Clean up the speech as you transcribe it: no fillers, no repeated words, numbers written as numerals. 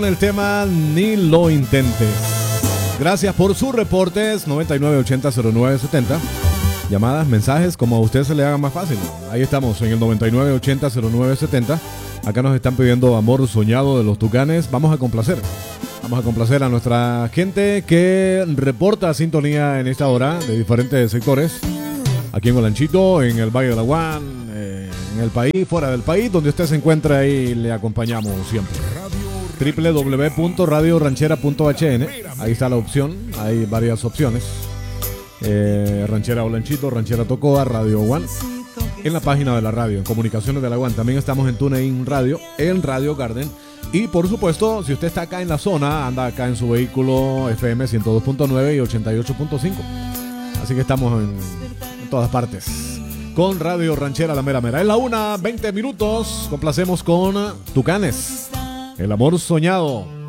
El tema Ni lo intentes. Gracias por sus reportes. 99800970. Llamadas, mensajes, como a usted se le haga más fácil. Ahí estamos en el 99800970. Acá nos están pidiendo Amor Soñado de los Tucanes. Vamos a complacer a nuestra gente que reporta sintonía en esta hora de diferentes sectores. Aquí en Olanchito, en el Valle de Alaguán, en el país, fuera del país, donde usted se encuentra, ahí le acompañamos siempre. www.radioranchera.hn. Ahí está la opción, hay varias opciones. Ranchera Olanchito, Ranchera Tocoa, Radio One. En la página de la radio, en Comunicaciones de Alaguán. También estamos en TuneIn Radio, en Radio Garden. Y por supuesto, si usted está acá en la zona, anda acá en su vehículo FM 102.9 y 88.5. Así que estamos en todas partes con Radio Ranchera La Mera Mera. Es la 1:20. Complacemos con Tucanes, El Amor Soñado.